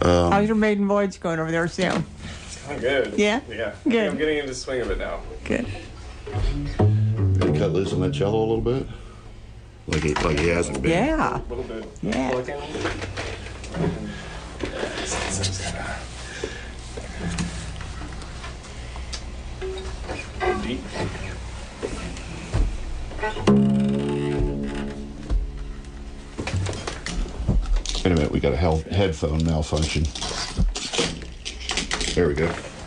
How's your maiden voyage going over there, Sam? It's kind of good. Yeah? Yeah. Good. I'm getting into the swing of it now. Good. Did he cut loose on that cello a little bit? Like he hasn't been. Yeah. A little bit. Yeah. Plucking. Deep. Wait a minute, we got a headphone malfunction. There we go.